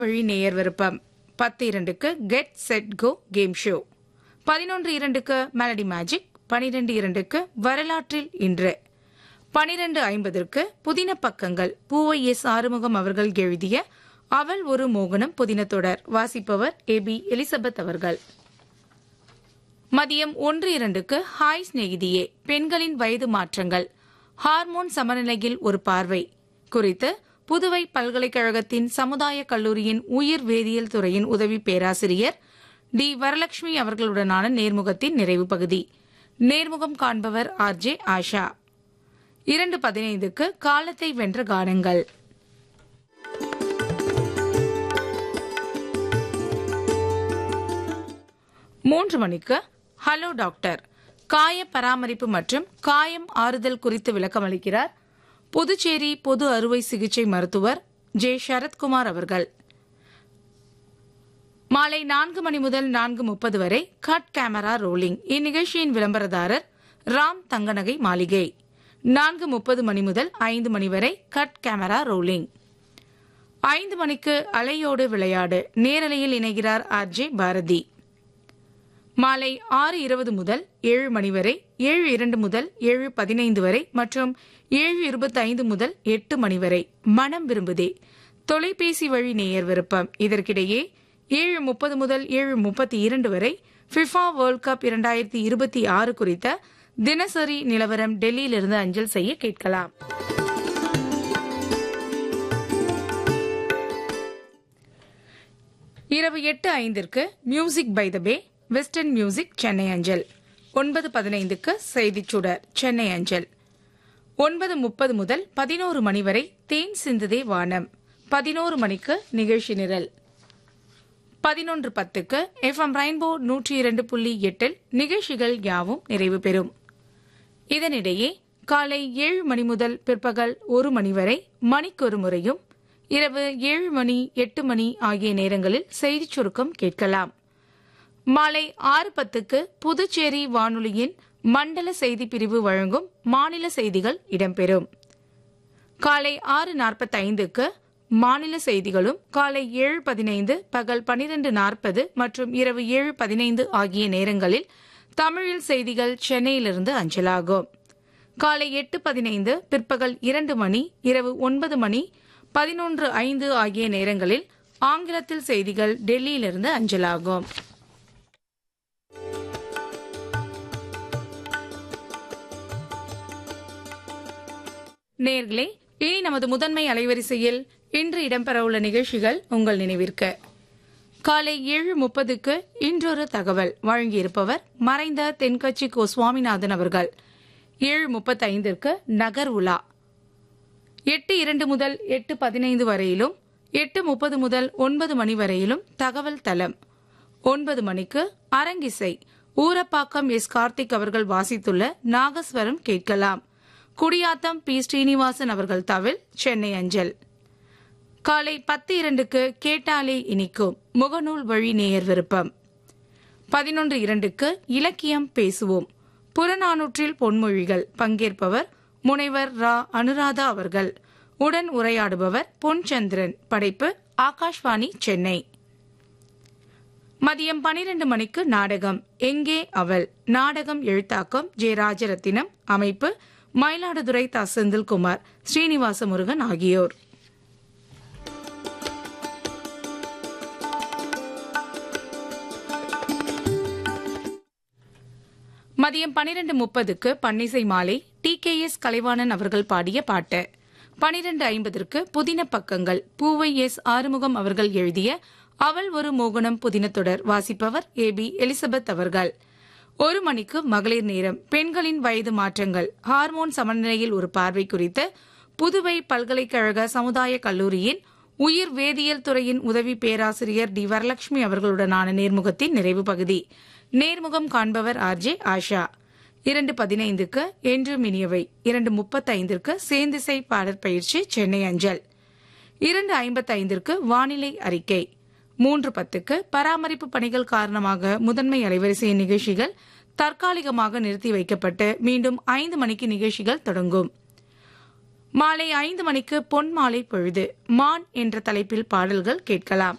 வழி நேயர் விருப்பம். 10:02க்கு get set go game show, 11:02க்கு melody magic, 12:02க்கு வரலாற்றில் இன்று, 12:50க்கு புதின பக்கங்கள் பூவை எஸ் ஆறுமுகம் அவர்கள் எழுதிய அவள் ஒரு மோகனம் புதின தொடர், வாசிப்பவர் ஏபி எலிசபெத் அவர்கள். மதியம் 1:02க்கு ஹாய் சிநேகிதியே, பெண்களின் வயது மாற்றங்கள், ஹார்மோன் சமநிலையில் ஒரு பார்வை குறித்து புதுவை பல்கலைக்கழகத்தின் சமுதாய கல்லூரியின் உயிர் வேதியியல் துறையின் உதவி பேராசிரியர் டி வரலட்சுமி அவர்களுடனான நேர்முகத்தின் நிறைவு பகுதி. நேர்முகம் காண்பவர் ஆர்ஜே ஆஷா. 2:15க்கு காலத்தை வென்ற கானங்கள். 3 மணிக்கு ஹலோ டாக்டர், காய பராமரிப்பு மற்றும் காயம் ஆறுதல் குறித்து விளக்கமளிக்கிறார் புதுச்சேரி பொது அறுவை சிகிச்சை மருத்துவர் ஜே சரத்குமார் அவர்கள். மாலை 4 மணி முதல் 4:30 வரை கட் கேமரா ரோலிங். இந்நிகழ்ச்சியின் விளம்பரதாரர் ராம் தங்கநகை மாளிகை. 4:30 மணி முதல் 5 மணி வரை கட் கேமரா ரோலிங். 5 மணிக்கு அலையோடு விளையாடு, நேரலையில் இணைகிறார் ஆர்ஜே பாரதி. மாலை 6:20 முதல் 7 மணி வரை, 7:02 முதல் 7:15 வரை மற்றும் 7:25 முதல் 8 மணி வரை மனம் விரும்புதே தொலைபேசி வழி நேயர் விருப்பம். இதற்கிடையே 7:30 முதல் 7:32 வரை ஃபிஃபா வேர்ல்ட் கப் 2026 குறித்த தினசரி நிலவரம் டெல்லியிலிருந்து அஞ்சல் செய்ய கேட்கலாம். இரவு 8:05க்கு music by the pay, western music Chennai அஞ்சல். 9:15க்கு செய்திச் சுடர் சென்னை அஞ்சல். 9:30 முதல் 11 மணி வரை தேன் சிந்துதே வானம். 11 மணிக்கு நிகழ்ச்சி நிரல். 11:10க்கு FM ரெயின்போ 102.8 நிகழ்ச்சிகள் யாவும் நிறைவு பெறும். இதனிடையே காலை 7 மணி முதல் பிற்பகல் 1 மணி வரை மணிக்கொரு முறையும், இரவு 7 மணி 8 மணி ஆகிய நேரங்களில் செய்திச் சுருக்கம் கேட்கலாம். மாலை 6:10க்கு புதுச்சேரி வானொலியின் மண்டல செய்தி பிரிவு வழங்கும் மாநில செய்திகள் இடம்பெறும். காலை 6:45க்கு மாநில செய்திகளும், காலை 7:15, பகல் 12:40 மற்றும் இரவு 7:15 ஆகிய நேரங்களில் தமிழில் செய்திகள் சென்னையிலிருந்து அஞ்சலாகும். காலை 8:15, பிற்பகல் 2 மணி, இரவு 9 மணி 11:05 ஆகிய நேரங்களில் ஆங்கிலத்தில் செய்திகள் டெல்லியிலிருந்து அஞ்சலாகும். நேர்களே, இனி நமது முதன்மை அலைவரிசையில் இன்று இடம்பெறவுள்ள நிகழ்ச்சிகள் உங்கள் நினைவிற்கு. காலை 7:30க்கு இன்றொரு தகவல் வழங்கியிருப்பவர் மறைந்த தென்கட்சி கோ சுவாமிநாதன் அவர்கள். 7:35க்கு நகர் உலா. 8:02 முதல் 8:15 வரையிலும், 8:30 முதல் 9 மணி வரையிலும் தகவல் தளம். 9 மணிக்கு அரங்கிசை, ஊரப்பாக்கம் எஸ் கார்த்திக் அவர்கள் வாசித்துள்ள நாகஸ்வரம் கேட்கலாம். குடியாத்தம் பி ஸ்ரீனிவாசன் அவர்கள் தவில் சென்னை அஞ்சல். காலை 10:02க்கு கேட்டாலே இனிக்கும் முகநூல் வழி நேயர் விருப்பம். 11:02க்கு இலக்கியம் பேசுவோம், புறநானூற்றில் பொன்மொழிகள். பங்கேற்பவர் முனைவர் ரா அனுராதா அவர்கள். உடன் உரையாடுபவர் பொன்சந்திரன். படைப்பு ஆகாஷ்வாணி சென்னை. மதியம் 12 மணிக்கு நாடகம் எங்கே அவள். நாடகம் எழுத்தாக்கம் ஜே ராஜரத்தினம், அமைப்பு மயிலாடுதுறை தா செந்தில்குமார், ஸ்ரீனிவாச முருகன் ஆகியோர். மதியம் 12:30க்கு பன்னிசை மாலை, TKS கலைவாணன் அவர்கள் பாடிய பாட்டு. 12:50க்கு புதின பக்கங்கள் பூவை எஸ் ஆறுமுகம் அவர்கள் எழுதிய அவள் ஒரு மோகனம் புதின தொடர், வாசிப்பவர் ஏபி எலிசபெத் அவர்கள். 1 மணிக்கு மகளிர் நேரம், பெண்களின் வயது மாற்றங்கள், ஹார்மோன் சமநிலையில் ஒரு பார்வை குறித்து புதுவை பல்கலைக்கழக சமுதாய கல்லூரியின் உயிர் வேதியியல் துறையின் உதவி பேராசிரியர் டி வரலட்சுமி அவர்களுடனான நேர்முகத்தின் நிறைவு பகுதி. நேர்முகம் காண்பவர் ஆர்ஜே ஆஷா. 2:15க்கு என்றும் இனியவை, 2:35க்கு சேந்திசை பாடற் பயிற்சி சென்னை அஞ்சல். 2:55க்கு வானிலை அறிக்கை. 3:10க்கு பராமரிப்பு பணிகள் காரணமாக முதன்மை அலைவரிசை நிகழ்ச்சிகள் தற்காலிகமாக நிறுத்தி வைக்கப்பட்டு மீண்டும் 5 மணிக்கு நிகழ்ச்சிகள் தொடங்கும். மாலை 5 மணிக்கு பொன் மாலை பொழுது மான் என்ற தலைப்பில் பாடல்கள் கேட்கலாம்.